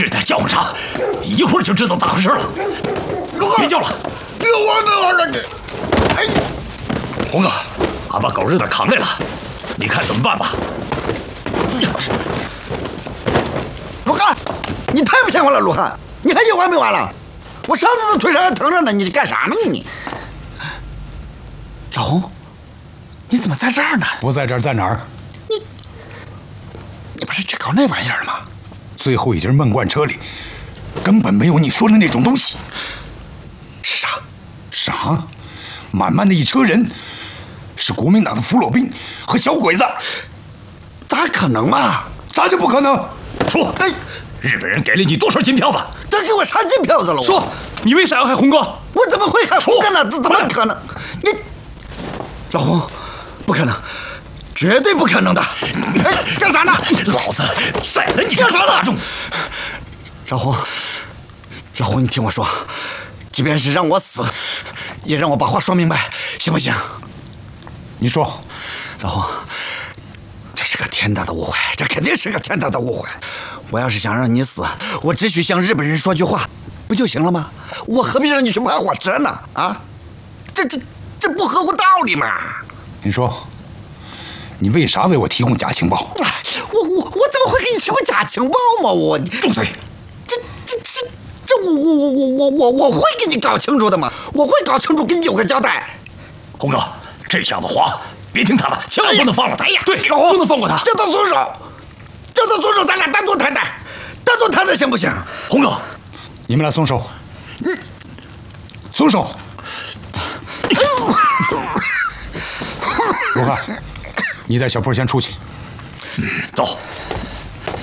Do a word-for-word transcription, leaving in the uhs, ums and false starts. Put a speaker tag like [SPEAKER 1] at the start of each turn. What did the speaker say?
[SPEAKER 1] 给他叫唤上，一会儿就知道咋回事了。别叫了，
[SPEAKER 2] 别玩那玩意儿你！哎，
[SPEAKER 1] 红哥，俺把狗日的扛来了，你看怎么办吧？
[SPEAKER 2] 陆汉，你太不像话了，陆汉，你还有完没完了？我上次都腿上还疼着呢，你干啥呢你？老红，你怎么在这儿呢？
[SPEAKER 3] 不在这儿在哪儿？
[SPEAKER 2] 你，你不是去搞那玩意儿了吗？
[SPEAKER 3] 最后一节闷罐车里根本没有你说的那种东西。
[SPEAKER 2] 是啥？
[SPEAKER 3] 啥？满满的一车人，是国民党的俘虏兵和小鬼子。
[SPEAKER 2] 咋可能嘛？
[SPEAKER 3] 咋就不可能？
[SPEAKER 1] 说，哎，日本人给了你多少金票子？
[SPEAKER 2] 这给我啥金票子了？
[SPEAKER 1] 说，你为啥要害红哥？
[SPEAKER 2] 我怎么会害红哥呢？怎么可能？你，老红，不可能，绝对不可能的！哎，干啥呢？
[SPEAKER 1] 老子宰了你！
[SPEAKER 2] 干啥
[SPEAKER 1] 大众？
[SPEAKER 2] 老红，老红，你听我说，即便是让我死，也让我把话说明白，行不行？
[SPEAKER 3] 你说，
[SPEAKER 2] 老红，这是个天大的误会，这肯定是个天大的误会。我要是想让你死，我只需向日本人说句话，不就行了吗？我何必让你去拍火车呢？啊，这这这不合乎道理嘛！
[SPEAKER 3] 你说，你为啥为我提供假情报？
[SPEAKER 2] 我我我怎么会给你提供假情报嘛？我
[SPEAKER 3] 住嘴！
[SPEAKER 2] 这这这这我我我我我我我会给你搞清楚的嘛！我会搞清楚，给你有个交代。
[SPEAKER 1] 红哥，这样的话别听他的，千万不能放了他。哎呀，对，
[SPEAKER 2] 老红
[SPEAKER 1] 不能放过他。
[SPEAKER 2] 叫他松手，叫他松手，咱俩单独谈谈，单独谈谈行不行？
[SPEAKER 1] 红哥，
[SPEAKER 3] 你们俩松手。嗯，松手。陆汉，你带小坡先出去。
[SPEAKER 1] 嗯，走。